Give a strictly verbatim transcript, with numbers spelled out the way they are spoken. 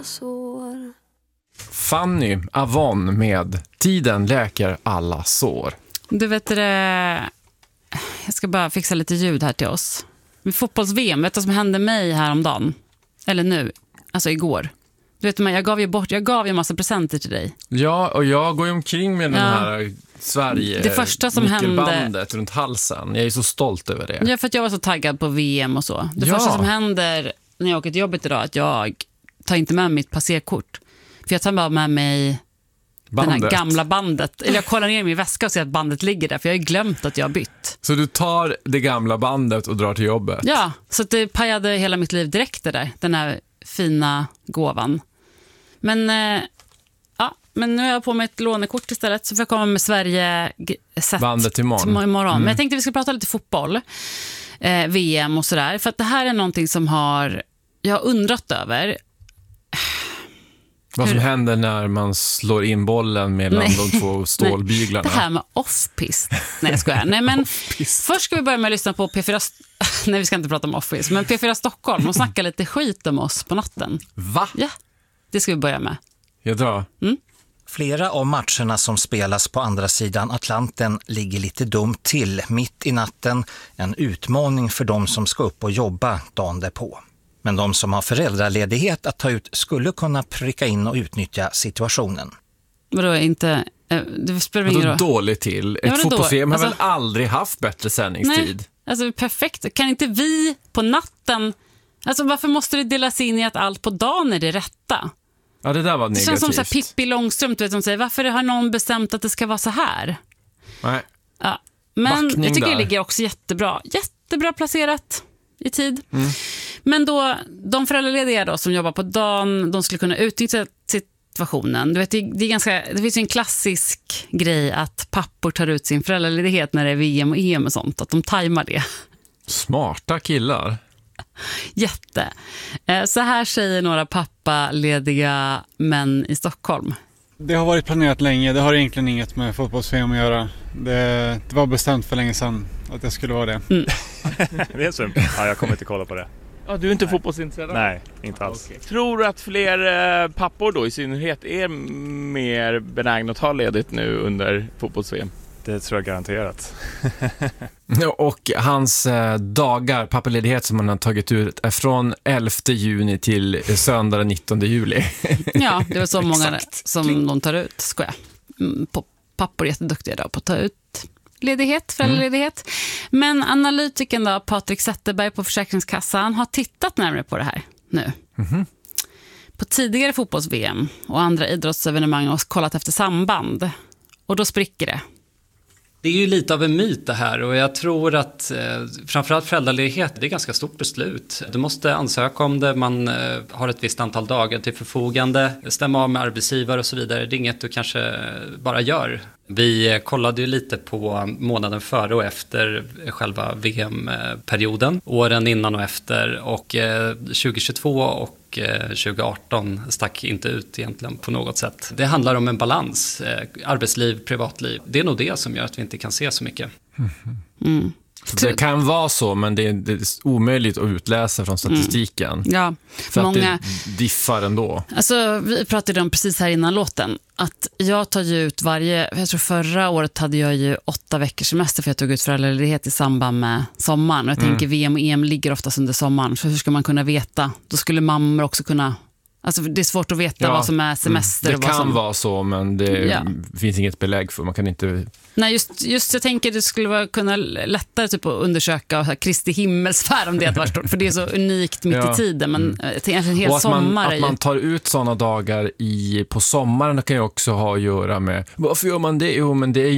sår. Fanny Avon med Tiden läker alla sår. Du vet det, jag ska bara fixa lite ljud här till oss. Med fotbolls-V M, vet du vad som hände mig häromdagen? Eller nu, alltså igår. Du vet, jag gav ju bort, jag gav ju en massa presenter till dig. Ja, och jag går ju omkring med Ja. den här Sverige Det första som nyckelbandet runt halsen. Jag är så stolt över det. Ja, för att jag var så taggad på V M och så. Det Ja. första som händer när jag åker till jobbet idag är att jag tar inte med mitt passerkort. För jag tar bara med mig Bandet. det här gamla bandet. Eller jag kollar ner i min väska och ser att bandet ligger där. För jag har ju glömt att jag har bytt. Så du tar det gamla bandet och drar till jobbet? Ja, så att det pajade hela mitt liv direkt det där. Den här fina gåvan. Men, eh, ja, men nu har jag på mig ett lånekort istället. Så får jag komma med Sverige set Bandet imorgon. imorgon. Mm. Men jag tänkte vi ska prata lite fotboll. Eh, V M och sådär. För att det här är någonting som har jag har undrat över. Vad som Hur? händer när man slår in bollen mellan Nej. de två stålbyglarna. Det här med off-pist. Nej, jag skojar. Nej, men först ska vi börja med att lyssna på P fyra... Nej, vi ska inte prata om off-pist. Men P fyra Stockholm, de snackar lite skit om oss på natten. Va? Ja, det ska vi börja med. Jag drar. Mm. Flera av matcherna som spelas på andra sidan Atlanten ligger lite dumt till mitt i natten. En utmaning för de som ska upp och jobba dagen därpå. Men de som har föräldraledighet att ta ut skulle kunna pricka in och utnyttja situationen. Vadå, inte... eh, Det spelar ingen Vadå roll. dåligt till? Ja, Ett vadå fotbolls-V M har då? väl Alltså- aldrig haft bättre sändningstid? Nej, alltså perfekt. Kan inte vi på natten... Alltså varför måste det delas in i att allt på dagen är det rätta? Ja, det där var Det negativt. känns som så här Pippi Långstrump, du vet, som säger, varför har någon bestämt att det ska vara så här? Nej. Ja. Men Backning jag tycker där. det ligger också jättebra. Jättebra placerat i tid. Mm. Men då, de föräldralediga då som jobbar på dagen, de skulle kunna utnyttja situationen. Du vet, det, det, är ganska, det finns ju en klassisk grej att pappor tar ut sin föräldraledighet när det är V M och E M och sånt. Att de tajmar det. Smarta killar. Jätte. Eh, Så här säger några pappalediga män i Stockholm. Det har varit planerat länge. Det har egentligen inget med fotbolls-V M att göra. Det, det var bestämt för länge sedan att det skulle vara det. Mm. Det är så. Ja, jag kommer inte kolla på det. Ja, du är inte fotbollsintresserad? Nej, inte alls. Okay. Tror du att fler eh, pappor då i synnerhet är mer benägna att ta ledigt nu under fotbolls-V M? Det tror jag garanterat. Och hans eh, dagar, pappaledighet som han har tagit ut är från elfte juni till söndag den nittonde juli. Ja, det är så många Exakt. som de tar ut, skojar. Mm, på- Pappor är jätteduktiga idag på att ta ut ledighet, föräldraledighet. Men analytikern då, Patrik Zetterberg på Försäkringskassan har tittat närmare på det här nu. Mhm. På tidigare fotbolls-V M och andra idrottsevenemang och kollat efter samband. Och då spricker det. Det är ju lite av en myt det här och jag tror att eh, framförallt föräldraledighet, det är ganska stort beslut. Du måste ansöka om det, man eh, har ett visst antal dagar till förfogande, stämma av med arbetsgivare och så vidare. Det är inget du kanske bara gör. Vi eh, kollade ju lite på månaden före och efter själva V M-perioden, åren innan och efter, och eh, tjugohundratjugotvå och tjugoarton stack inte ut egentligen på något sätt. Det handlar om en balans, eh, arbetsliv, privatliv. Det är nog det som gör att vi inte kan se så mycket. Mm. Så det kan vara så, men det är, det är omöjligt att utläsa från statistiken. Mm. Ja, För många... att det diffar ändå. Alltså, vi pratade om precis här innan låten att jag tar ju ut varje, jag tror förra året hade jag ju åtta veckors semester för jag tog ut föräldraledighet i samband med sommaren. Och jag Mm. tänker V M och E M ligger oftast under sommaren, så hur ska man kunna veta? Då skulle mammor också kunna, alltså det är svårt att veta Ja. vad som är semester. Det och vad kan som... vara så, men det Ja. finns inget belägg för. Man kan inte... Nej, just, just jag tänker det skulle vara kunna lättare typ att undersöka och så här, Kristi himmelsfärd om det hade varit stort, för det är så unikt mitt Ja. i tiden, men mm. en hel Och att man, sommar är att ju... man tar ut sådana dagar i, på sommaren kan ju också ha att göra med varför gör man det? Jo, men det är